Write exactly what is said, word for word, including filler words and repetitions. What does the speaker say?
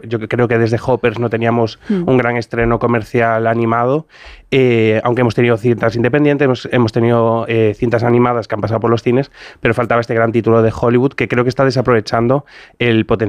yo creo que desde Hoppers no teníamos mm. un gran estreno comercial animado, eh, aunque hemos tenido cintas independientes, hemos, hemos tenido eh, cintas animadas que han pasado por los cines, pero faltaba este gran título de Hollywood que creo que está desaprovechando el potencial